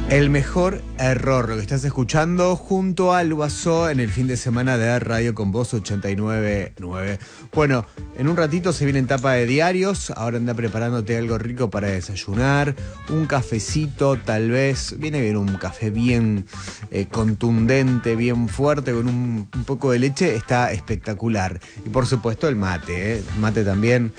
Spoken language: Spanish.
El mejor error, lo que estás escuchando junto al Guasó en el fin de semana de Radio con Voz 89.9. Bueno, en un ratito se viene en tapa de diarios, ahora anda preparándote algo rico para desayunar, un cafecito tal vez, viene bien un café bien contundente, bien fuerte, con un poco de leche, está espectacular. Y por supuesto el mate también.